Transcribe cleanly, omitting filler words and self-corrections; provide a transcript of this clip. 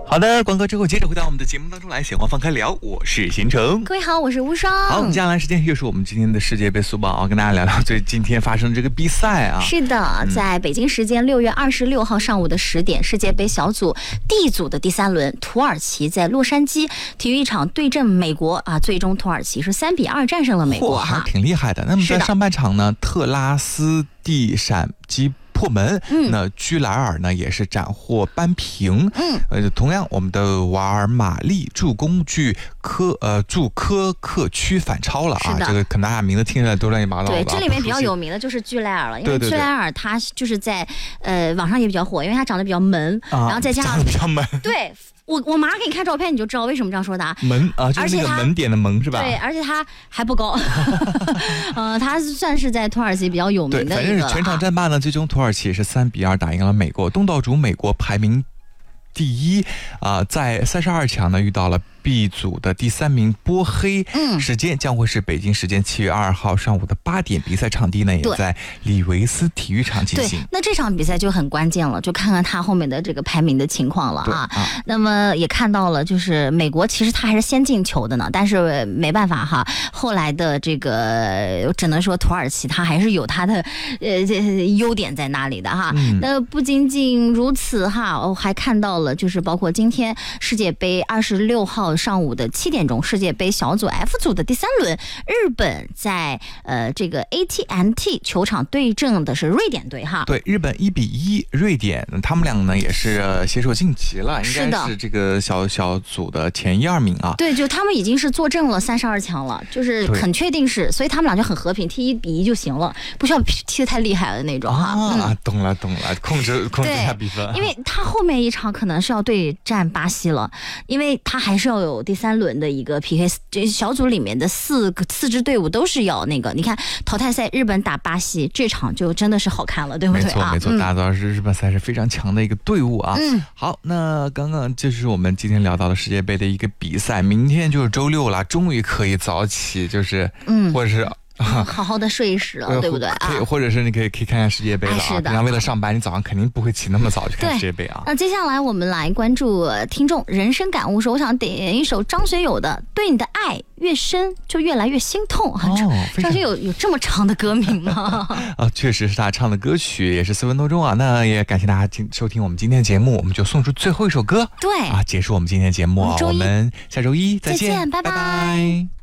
好的，广告之后接着回到我们的节目当中来，闲话放开聊，我是贤成。 各位好，我是无双。 好，我们接下来时间又是我们今天的世界杯速报啊，跟大家聊聊今天发生这个比赛啊。 是的，在北京时间6月26号上午的10点，世界杯小组 D 组的第3轮，土耳其在洛杉矶体育场对阵美国啊，最终土耳其是3-2战胜了美国还挺厉害的。那么在上半场呢，特拉斯蒂闪击破门，那居莱尔呢也是斩获扳平。同样我们的瓦尔马利助攻助科克区反超了啊，这个可能大家名字听起来都乱七八糟。 对，这里面比较有名的就是居莱尔了，因为居莱尔他就是在网上也比较火，因为他长得比较萌，然后再加上比较萌。 对。我马上给你看照片，你就知道为什么这样说的。 门啊，就是那个门点的门是吧？ 对，而且他还不高，他算是在土耳其比较有名的一个。 对，反正是全场战罢呢，最终土耳其是3-2打赢了美国，东道主美国排名第1啊，在32强呢遇到了 B 组的第3名波黑，时间将会是北京时间7月2号上午的8点，比赛场地呢也在里维斯体育场进行。 对，那这场比赛就很关键了，就看看他后面的这个排名的情况了啊。那么也看到了，就是美国其实他还是先进球的呢，但是没办法哈，后来的这个只能说土耳其他还是有他的优点在那里的哈。那不仅仅如此哈，我还看到了，就是包括今天世界杯26号上午的7点钟，世界杯小组 F 组的第3轮，日本在这个 AT&T 球场对阵的是瑞典队哈。 对，日本1-1瑞典，他们两个呢也是携手晋级了，应该是这个小组的前1、2名啊。 对，就他们已经是坐镇了32强了，就是很确定是，所以他们俩就很和平，踢1-1就行了，不需要踢得太厉害的那种哈。 懂了，控制一下比分。 因为他后面一场可能是要对战巴西了，因为他还是要有第3轮的一个 PK， 这小组里面的4支队伍都是要那个，你看淘汰赛日本打巴西这场就真的是好看了，对不对啊？ 没错，大家都知道日本赛是非常强的一个队伍啊。好，那刚刚就是我们今天聊到的世界杯的一个比赛，明天就是周6了，终于可以早起，就是或者是好好的睡一时了，对不对啊？ 或者是你可以看看世界杯了啊。平常为了上班，你早上肯定不会起那么早去看世界杯啊。 那接下来我们来关注听众人生感悟，说我想点一首张学友的《对你的爱越深就越来越心痛》啊。张学友有这么长的歌名吗？ 确实是他唱的歌曲，也是4分多钟啊。那也感谢大家收听我们今天的节目，我们就送出最后一首歌， 对啊，结束我们今天的节目啊。我们下周1再见， 拜拜。